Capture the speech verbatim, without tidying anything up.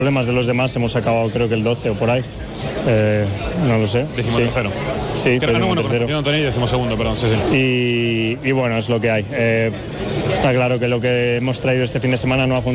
Problemas de los demás, hemos acabado creo que el doce o por ahí. Eh, no lo sé. Décimo sí. tercero. Sí, Que ganó bueno, tercero. con Antonio y décimo segundo, perdón, sí, sí. Y, y bueno, es lo que hay. Eh, está claro que lo que hemos traído este fin de semana no ha funcionado.